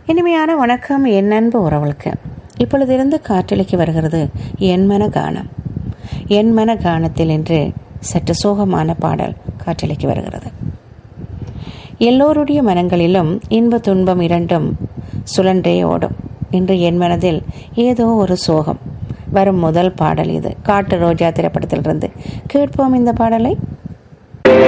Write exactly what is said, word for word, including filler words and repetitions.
இனிமையான வணக்கம் என் அன்பு உறவுகளுக்கு. இப்பொழுதிருந்து காற்றலைக்கு வருகிறது என் மன கானம். என் மன கானத்தில் இன்று சற்று சோகமான பாடல் காற்றலைக்கு வருகிறது. எல்லோருடைய மனங்களிலும் இன்ப துன்பம் இரண்டும் சுழன்றே ஓடும். இன்று என் மனதில் ஏதோ ஒரு சோகம். வரும் முதல் பாடல் இது. காட்டு ரோஜா திரைப்படத்திலிருந்து கேட்போம் இந்த பாடலை.